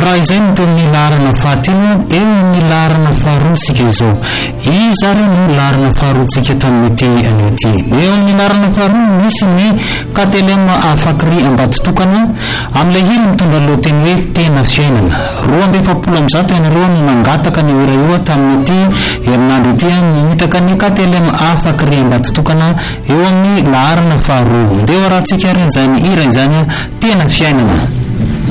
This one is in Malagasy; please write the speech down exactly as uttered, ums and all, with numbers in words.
raha izay ny tamin'ny laharana fahatelo eo amin'ny laharana faharoatsika izao. Izy ary no laharana faharoatsika tamin'ity an'ity. Eo amin'ny laharana faharoa misy ny K T L M Afakry Ambatotokana amin'ilay hira mitondra lohateny hoe tena fiainana. Roa amby efapolo amin'ny zato ianareo no nangataka ny ora io tamin'ity herinandro ity nimitaka ny K T L M Afakry Ambatotokana eo amin'ny laharana faharoa. Ndeha raha tsika arin'izany hira izany tena fiainana.